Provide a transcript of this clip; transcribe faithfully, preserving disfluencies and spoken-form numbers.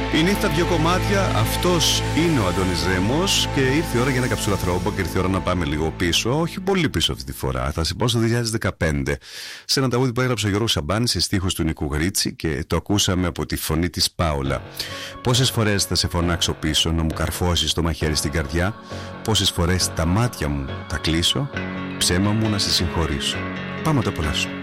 Η νύχτα δύο κομμάτια, αυτός είναι ο Αντώνης Ρέμος και ήρθε η ώρα για ένα καψούρα θρόμπο και ήρθε η ώρα να πάμε λίγο πίσω, όχι πολύ πίσω αυτή τη φορά. Θα συμπώ στο δύο χιλιάδες δεκαπέντε σε ένα τραγούδι που έγραψε ο Γιώργος Σαμπάνης σε στίχους του Νικού Γρίτσι και το ακούσαμε από τη φωνή της Πάολα. Πόσες φορές θα σε φωνάξω πίσω να μου καρφώσεις το μαχαίρι στην καρδιά, πόσες φορές τα μάτια μου θα κλείσω, ψέμα μου να σε συγχωρήσω. Πάμε να το απολαύσουμε.